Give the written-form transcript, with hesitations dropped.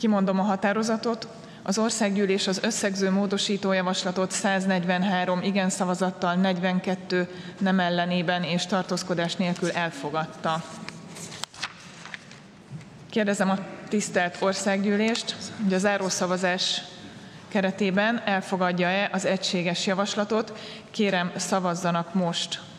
Kimondom a határozatot. Az országgyűlés az összegző módosító javaslatot 143 igen szavazattal, 42 nem ellenében és tartózkodás nélkül elfogadta. Kérdezem a tisztelt országgyűlést, hogy a zárószavazás keretében elfogadja-e az egységes javaslatot. Kérem, szavazzanak most.